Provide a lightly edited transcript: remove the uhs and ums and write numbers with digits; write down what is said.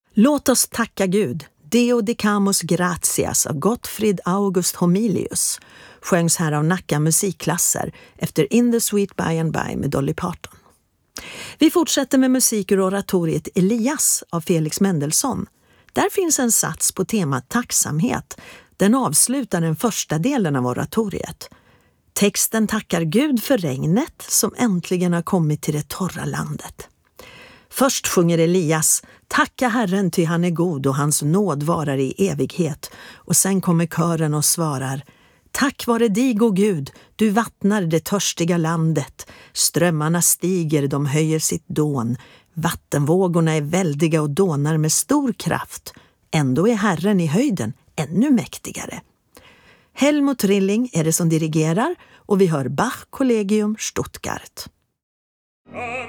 Låt oss tacka Gud. Deo dicamus gratias av Gottfried August Homilius sjöngs här av Nacka musikklasser efter In the Sweet By and By med Dolly Parton. Vi fortsätter med musik ur oratoriet Elias av Felix Mendelssohn. Där finns en sats på temat tacksamhet. Den avslutar den första delen av oratoriet. Texten tackar Gud för regnet som äntligen har kommit till det torra landet. Först sjunger Elias, tacka Herren ty han är god och hans nåd varar i evighet. Och sen kommer kören och svarar, tack vare dig, o Gud, du vattnar det törstiga landet. Strömmarna stiger, de höjer sitt dån. Vattenvågorna är väldiga och dånar med stor kraft. Ändå är Herren i höjden ännu mäktigare. Helmut Rilling är det som dirigerar och vi hör Bach Collegium Stuttgart.